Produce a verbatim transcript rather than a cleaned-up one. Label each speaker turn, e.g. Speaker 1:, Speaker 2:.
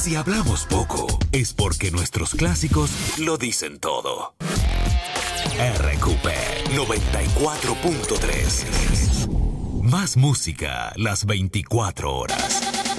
Speaker 1: Si hablamos poco, es porque nuestros clásicos lo dicen todo. R Q P noventa y cuatro punto tres. Más música las veinticuatro horas.